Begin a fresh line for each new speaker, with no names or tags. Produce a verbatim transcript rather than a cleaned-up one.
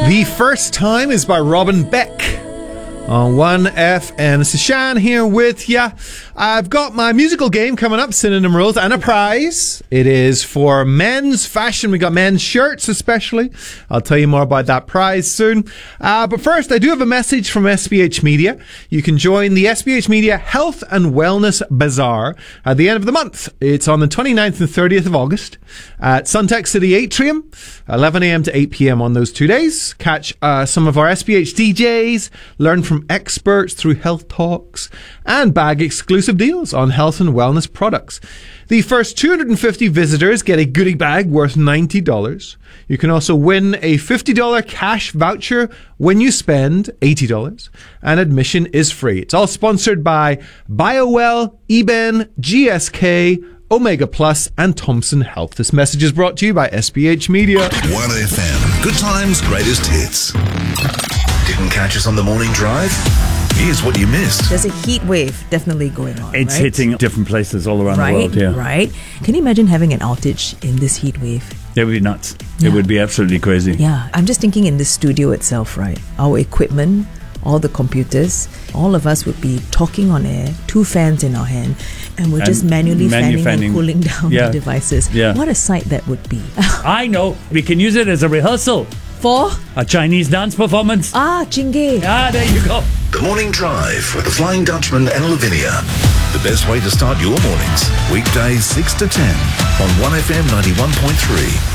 The First Time is by Robin Beck on one F M. This is Shan here with ya. I've got my musical game coming up, Synonym Rules, and a prize. It is for men's fashion. We got men's shirts especially. I'll tell you more about that prize soon. Uh, but first, I do have a message from S B H Media. You can join the S B H Media Health and Wellness Bazaar at the end of the month. It's on the twenty-ninth and thirtieth of August at Suntec City Atrium, eleven a.m. to eight p.m. on those two days. Catch uh, some of our S B H D Js, learn from experts through health talks, and bag exclusive deals on health and wellness products. The first two hundred fifty visitors get a goodie bag worth ninety dollars. You can also win a fifty dollars cash voucher when you spend eighty dollars, and admission is free. It's all sponsored by BioWell, eBen, G S K, Omega Plus, and Thompson Health. This message is brought to you by S B H Media.
one F M. Good times, greatest hits. Didn't catch us on the morning drive? Here's what you missed.
There's a heat wave definitely going on.
It's
right?
hitting different places all around
right,
the world. Yeah,
right. Can you imagine having an outage in this heat wave?
It would be nuts.
Yeah.
It would be absolutely crazy.
Yeah, I'm just thinking in the studio itself, right? Our equipment, all the computers, all of us would be talking on air, two fans in our hand, and we're
And
just manually
manu-
fanning,
fanning.
and cooling down
Yeah.
the devices.
Yeah.
What a sight that would be.
I know. We can use it as a rehearsal.
For?
A Chinese dance performance.
Ah, Jingge.
Ah, there you go.
The Morning Drive with the Flying Dutchman and Lavinia. The best way to start your mornings. Weekdays six to ten on one F M ninety-one point three.